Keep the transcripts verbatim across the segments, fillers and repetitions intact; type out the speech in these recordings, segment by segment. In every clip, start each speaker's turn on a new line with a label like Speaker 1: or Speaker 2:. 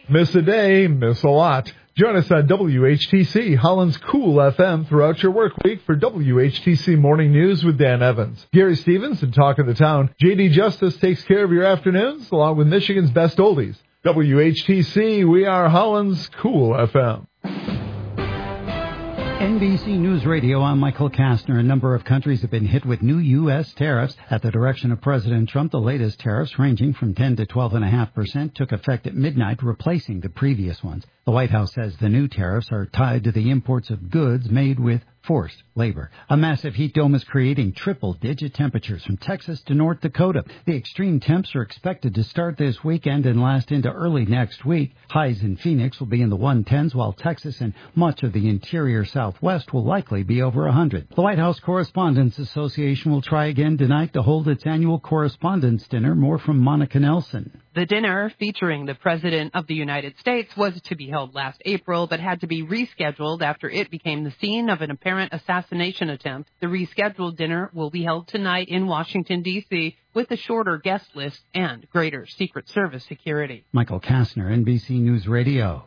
Speaker 1: Miss a day, miss a lot. Join us on W H T C, Holland's Cool F M, throughout your work week for W H T C Morning News with Dan Evans. Gary Stevens and Talk of the Town. J D Justice takes care of your afternoons, along with Michigan's best oldies. W H T C, we are Holland's Cool F M.
Speaker 2: N B C News Radio, I'm Michael Kastner. A number of countries have been hit with new U S tariffs. At the direction of President Trump, the latest tariffs, ranging from ten to twelve point five percent, took effect at midnight, replacing the previous ones. The White House says the new tariffs are tied to the imports of goods made with forced labor. A massive heat dome is creating triple-digit temperatures from Texas to North Dakota. The extreme temps are expected to start this weekend and last into early next week. Highs in Phoenix will be in the one tens, while Texas and much of the interior Southwest will likely be over one hundred. The White House Correspondents Association will try again tonight to hold its annual Correspondents' Dinner. More from Monica Nelson.
Speaker 3: The dinner, featuring the President of the United States, was to be held last April, but had to be rescheduled after it became the scene of an apparent assassination attempt. The rescheduled dinner will be held tonight in Washington, D C, with a shorter guest list and greater Secret Service security.
Speaker 2: Michael Kastner, N B C News Radio.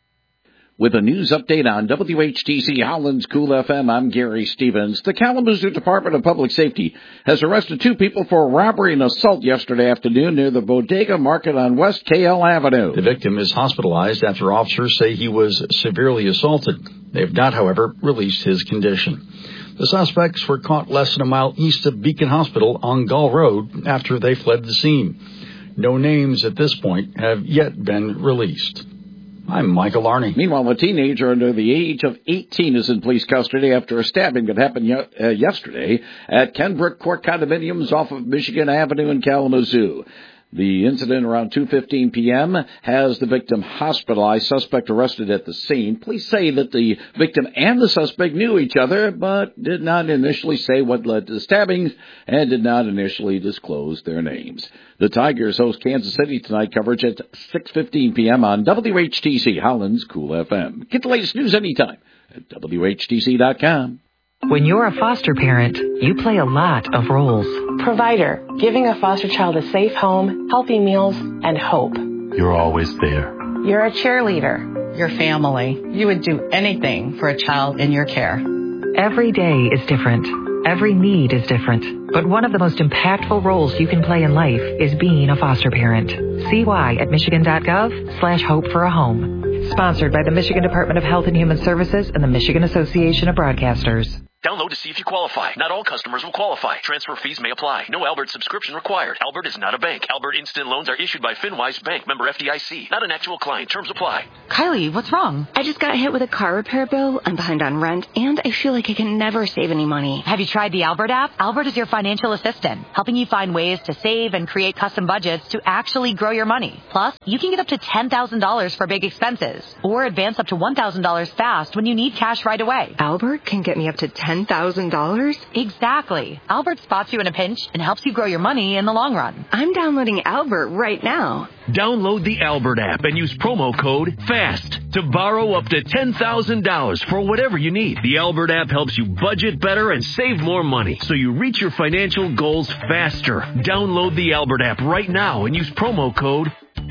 Speaker 4: With a news update on W H T C Holland's Cool F M, I'm Gary Stevens. The Kalamazoo Department of Public Safety has arrested two people for robbery and assault yesterday afternoon near the Bodega Market on West K L Avenue.
Speaker 5: The victim is hospitalized after officers say he was severely assaulted. They have not, however, released his condition. The suspects were caught less than a mile east of Beacon Hospital on Gull Road after they fled the scene. No names at this point have yet been released. I'm Michael Arney.
Speaker 4: Meanwhile, a teenager under the age of eighteen is in police custody after a stabbing that happened ye- uh, yesterday at Kenbrook Court Condominiums off of Michigan Avenue in Kalamazoo. The incident around two fifteen p.m. has the victim hospitalized, suspect arrested at the scene. Police say that the victim and the suspect knew each other, but did not initially say what led to the stabbings and did not initially disclose their names. The Tigers host Kansas City tonight, coverage at six fifteen p.m. on W H T C Holland's Cool F M. Get the latest news anytime at W H T C dot com.
Speaker 6: When you're a foster parent, you play a lot of roles.
Speaker 7: Provider, giving a foster child a safe home, healthy meals, and hope.
Speaker 8: You're always there.
Speaker 7: You're a cheerleader.
Speaker 9: Your family. You would do anything for a child in your care.
Speaker 6: Every day is different. Every need is different. But one of the most impactful roles you can play in life is being a foster parent. See why at michigan.gov slash hope for a home. Sponsored by the Michigan Department of Health and Human Services and the Michigan Association of Broadcasters.
Speaker 10: Download to see if you qualify. Not all customers will qualify. Transfer fees may apply. No Albert subscription required. Albert is not a bank. Albert Instant Loans are issued by FinWise Bank, member F D I C. Not an actual client. Terms apply.
Speaker 11: Kylie, what's wrong? I just got hit with a car repair bill. I'm behind on rent, and I feel like I can never save any money.
Speaker 12: Have you tried the Albert app? Albert is your financial assistant, helping you find ways to save and create custom budgets to actually grow your money. Plus, you can get up to ten thousand dollars for big expenses, or advance up to one thousand dollars fast when you need cash right away.
Speaker 11: Albert can get me up to ten thousand dollars?
Speaker 12: Exactly. Albert spots you in a pinch and helps you grow your money in the long run.
Speaker 11: I'm downloading Albert right now.
Speaker 10: Download the Albert app and use promo code FAST to borrow up to ten thousand dollars for whatever you need. The Albert app helps you budget better and save more money so you reach your financial goals faster. Download the Albert app right now and use promo code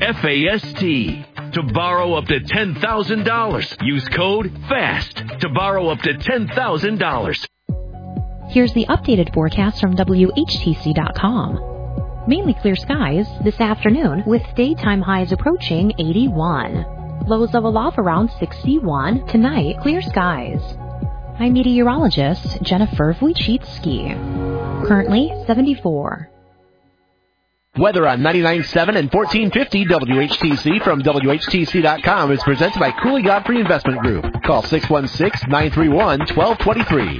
Speaker 10: FAST to borrow up to ten thousand dollars. Use code FAST to borrow up to ten thousand dollars.
Speaker 13: Here's the updated forecast from W H T C dot com. Mainly clear skies this afternoon with daytime highs approaching eighty-one. Lows of a low around sixty-one. Tonight, clear skies. I'm meteorologist Jennifer Wojcicki. Currently seventy-four.
Speaker 14: Weather on ninety-nine point seven and fourteen fifty W H T C from W H T C dot com is presented by Cooley Godfrey Investment Group. Call six one six, nine three one, one two two three.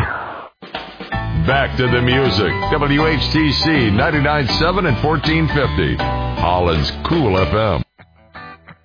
Speaker 15: Back to the music. W H T C ninety-nine point seven and fourteen fifty. Holland's Cool F M.